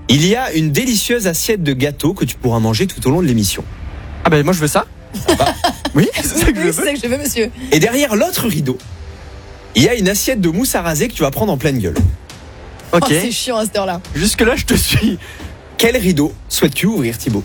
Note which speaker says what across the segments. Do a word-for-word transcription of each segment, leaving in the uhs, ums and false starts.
Speaker 1: Il y a une délicieuse assiette de gâteau que tu pourras manger tout au long de l'émission.
Speaker 2: Ah ben moi je veux ça. Oui, c'est ça que je
Speaker 3: Oui,
Speaker 2: veux.
Speaker 3: c'est ça que je veux, monsieur.
Speaker 1: Et derrière l'autre rideau, il y a une assiette de mousse à raser que tu vas prendre en pleine gueule.
Speaker 2: Ok.
Speaker 3: Oh, c'est chiant à cette heure-là.
Speaker 2: Jusque là je te suis.
Speaker 1: Quel rideau souhaites-tu ouvrir, Thibaut?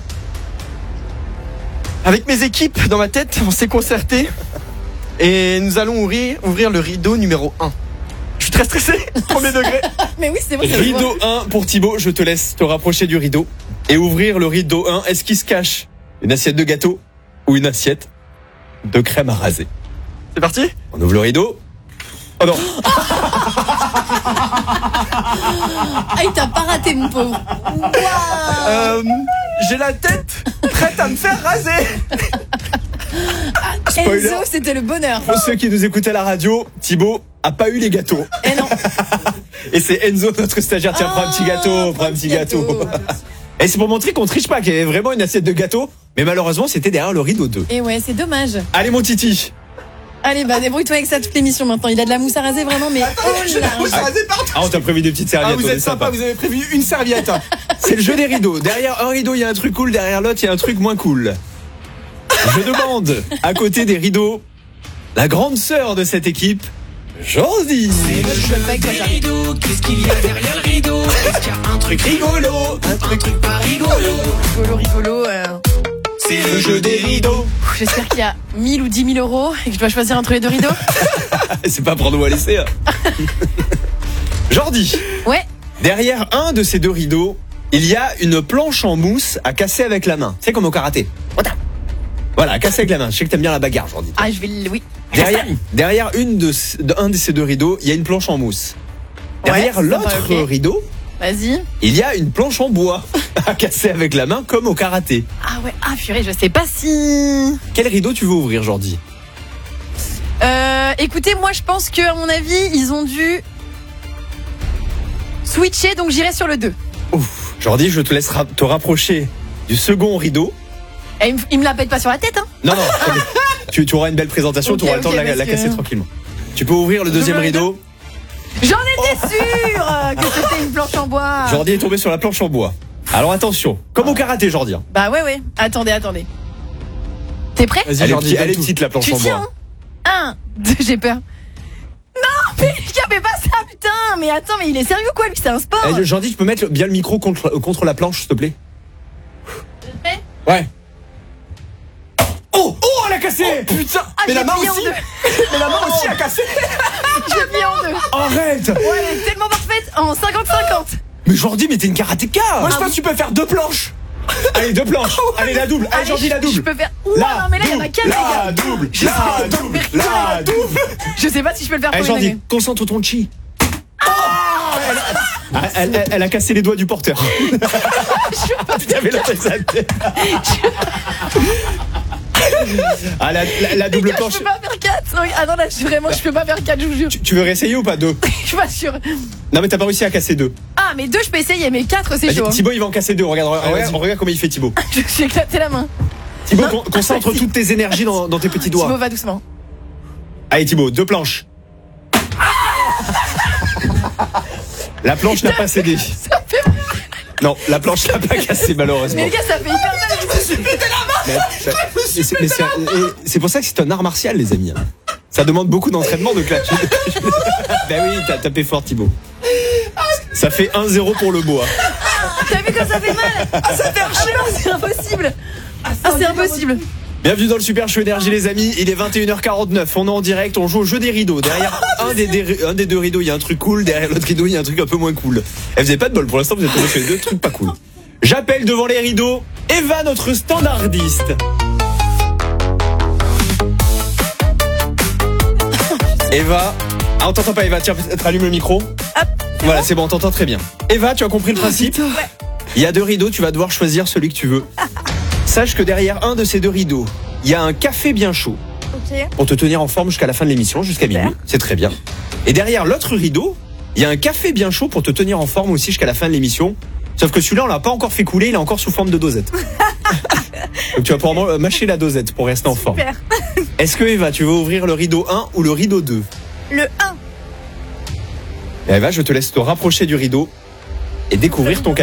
Speaker 2: Avec mes équipes dans ma tête, on s'est concerté et nous allons ouvrir, ouvrir le rideau numéro un. Je suis très stressé, premier degré.
Speaker 3: Mais oui, c'est vrai. ça se voit.
Speaker 1: Rideau un pour Thibaut, je te laisse te rapprocher du rideau et ouvrir le rideau un. Est-ce qu'il se cache une assiette de gâteau ou une assiette de crème à raser?
Speaker 2: C'est parti.
Speaker 1: On ouvre le rideau. Oh non.
Speaker 3: Ah, il t'a pas raté, mon pauvre. Waouh.
Speaker 2: Euh, j'ai la tête prête à me faire raser.
Speaker 1: Spoiler.
Speaker 3: Enzo, c'était le bonheur.
Speaker 1: Pour ceux qui nous écoutent à la radio, Thibaut a pas eu les gâteaux.
Speaker 3: Eh non.
Speaker 1: Et c'est Enzo, notre stagiaire. Tiens, prends un petit gâteau, prends un petit gâteau. Et c'est pour montrer qu'on triche pas, qu'il y avait vraiment une assiette de gâteau. Mais malheureusement, c'était derrière le rideau deux.
Speaker 3: Et ouais, c'est dommage.
Speaker 1: Allez, mon Titi.
Speaker 3: Allez, bah débrouille-toi avec ça toute l'émission maintenant. Il a de la mousse à raser vraiment, mais oh là.
Speaker 1: Ah, on t'a prévu des petites
Speaker 2: Ah,
Speaker 1: serviettes.
Speaker 2: vous
Speaker 1: on est
Speaker 2: êtes sympa,
Speaker 1: sympa.
Speaker 2: vous avez prévu une serviette.
Speaker 1: C'est le jeu des rideaux. Derrière un rideau, il y a un truc cool. Derrière l'autre, il y a un truc moins cool. Je demande, à côté des rideaux, la grande sœur de cette équipe, Jordi.
Speaker 3: Je peux pas avec toi, j'arrive.
Speaker 4: rideau, qu'est-ce qu'il y a derrière le rideau? Est-ce qu'il y a un truc rigolo? Un truc, truc pas rigolo?
Speaker 3: Rigolo, rigolo. euh.
Speaker 4: C'est le jeu des rideaux.
Speaker 3: J'espère qu'il y a mille ou dix mille euros et que je dois choisir entre les deux rideaux.
Speaker 1: C'est pas pour nous à laisser. Hein. Jordi,
Speaker 3: Ouais.
Speaker 1: derrière un de ces deux rideaux, il y a une planche en mousse à casser avec la main. C'est comme au karaté. Voilà, à casser avec la main. Je sais que t'aimes bien la bagarre, Jordi.
Speaker 3: Ah, je vais le. Oui.
Speaker 1: Derrière, derrière une de, de- un de ces deux rideaux, il y a une planche en mousse. Derrière
Speaker 3: Ouais,
Speaker 1: l'autre
Speaker 3: sympa, ok.
Speaker 1: rideau,
Speaker 3: Vas-y.
Speaker 1: il y a une planche en bois à casser avec la main comme au karaté.
Speaker 3: Ah ouais, ah purée, je sais pas si.
Speaker 1: Quel rideau tu veux ouvrir, Jordi?
Speaker 3: Euh, écoutez, moi je pense que, à mon avis, ils ont dû switcher, donc j'irai sur le deux.
Speaker 1: Ouf. Jordi, je te laisse ra- te rapprocher du second rideau.
Speaker 3: Et il me, il me la pète pas sur la tête, hein.
Speaker 1: Non, non, tu, tu auras une belle présentation,
Speaker 3: Ok,
Speaker 1: tu auras le temps
Speaker 3: ok,
Speaker 1: de la,
Speaker 3: parce
Speaker 1: la
Speaker 3: que-
Speaker 1: casser tranquillement. Tu peux ouvrir le deuxième
Speaker 3: veux le
Speaker 1: rideau.
Speaker 3: J'en étais sûre euh, que c'était une planche en bois.
Speaker 1: Jordi est tombé sur la planche en bois. Alors attention, comme au karaté, Jordi. hein.
Speaker 3: Bah ouais, ouais. Attendez, attendez. T'es prêt?
Speaker 2: Vas-y,
Speaker 1: Elle est,
Speaker 2: Jordi,
Speaker 1: petite- elle est
Speaker 2: donne tout.
Speaker 1: petite la planche
Speaker 3: Tu
Speaker 1: en
Speaker 3: tiens,
Speaker 1: bois.
Speaker 3: hein. Un, deux, j'ai peur. Non, mais il avait pas ça, putain. Mais attends, mais il est sérieux quoi, lui? C'est un sport.
Speaker 1: Eh, Jordi, tu peux mettre le- bien le micro contre, euh, contre la planche, s'il te plaît?
Speaker 3: Prêt?
Speaker 1: Ouais. Oh, oh, elle a cassé.
Speaker 2: Putain,
Speaker 3: Ah,
Speaker 2: mais
Speaker 3: j'ai
Speaker 2: la main
Speaker 3: plié en
Speaker 2: aussi.
Speaker 3: deux.
Speaker 2: Mais la main aussi a cassé.
Speaker 3: J'ai plié en deux.
Speaker 1: Arrête.
Speaker 3: Ouais, elle est tellement parfaite en cinquante cinquante.
Speaker 1: Mais Jordi, mais t'es une karatéka.
Speaker 2: Moi je pense que tu peux faire deux planches.
Speaker 1: Allez, deux planches. Allez, la double. Allez, Jordi, la
Speaker 3: Je
Speaker 1: double.
Speaker 3: peux faire. Ouah, non, mais là, il y en a quatre, les
Speaker 1: La
Speaker 3: gars.
Speaker 1: double.
Speaker 3: Je
Speaker 1: La
Speaker 3: sais pas.
Speaker 1: double. La double.
Speaker 3: Je sais pas si je peux le faire
Speaker 1: Allez,
Speaker 3: pour une
Speaker 1: Jordi,
Speaker 3: année.
Speaker 1: concentre ton chi. Ah, elle, elle- elle a cassé les doigts du porteur. Tu avais la tête à la tête. Ah, la, la- la double
Speaker 3: Les gars,
Speaker 1: planche.
Speaker 3: je peux pas faire quatre. Ah non, là, je, vraiment, je peux pas faire quatre, je vous jure.
Speaker 1: Tu, tu veux réessayer ou pas deux?
Speaker 3: Je suis pas sûre.
Speaker 1: Non, mais t'as pas réussi à casser deux.
Speaker 3: Ah, mais deux, je peux essayer, mais quatre, c'est
Speaker 1: Vas-y,
Speaker 3: chaud. hein.
Speaker 1: Thibaut, il va en casser deux. Regarde, regarde,
Speaker 2: vas-y.
Speaker 1: regarde comment il fait, Thibaut.
Speaker 3: Je me suis éclaté la main.
Speaker 1: Thibaut, con- concentre toutes tes énergies dans, dans tes petits
Speaker 3: Thibaut,
Speaker 1: doigts.
Speaker 3: va doucement.
Speaker 1: Allez, Thibaut, deux planches. La planche n'a pas cédé.
Speaker 3: Ça fait.
Speaker 1: Non, la planche n'a pas cassé, malheureusement.
Speaker 3: Mais les gars, ça fait hyper mal. Je me suis pété la main.
Speaker 1: Mais- mais c'est- mais c'est et c'est pour ça que c'est un art martial, les amis. Ça demande beaucoup d'entraînement de clash. Ben oui, t'as tapé fort, Thibaut. Ça fait un zéro pour le bois.
Speaker 3: T'as vu comme ça fait mal? Ah, ça fait archi mal. C'est impossible. Ah, c'est impossible.
Speaker 1: Bienvenue dans le Super Show Énergie, les amis. Il est vingt et une heures quarante-neuf. On est en direct. On joue au jeu des rideaux. Derrière un des, des- un des deux rideaux, il y a un truc cool. Derrière l'autre rideau, il y a un truc un peu moins cool. Et vous avez pas de bol. Pour l'instant, vous êtes tombés sur les deux trucs pas cool. J'appelle devant les rideaux Eva, notre standardiste. Eva. Ah, on t'entend pas, Eva. Tiens, rallume le micro. Voilà, c'est bon, on t'entend très bien. Eva, tu as compris le principe? Il y a deux rideaux, tu vas devoir choisir celui que tu veux. Sache que derrière un de ces deux rideaux, il y a un café bien chaud
Speaker 3: Ok.
Speaker 1: pour te tenir en forme jusqu'à la fin de l'émission, jusqu'à minuit. C'est très bien. Et derrière l'autre rideau, il y a un café bien chaud pour te tenir en forme aussi jusqu'à la fin de l'émission. Sauf que celui-là, on l'a pas encore fait couler, il est encore sous forme de dosette. Donc tu vas pouvoir mâcher la dosette pour rester en forme.
Speaker 3: Super.
Speaker 1: Est-ce que Eva, tu veux ouvrir le rideau un ou le rideau deux?
Speaker 3: Le un.
Speaker 1: Eva, je te laisse te rapprocher du rideau et découvrir ton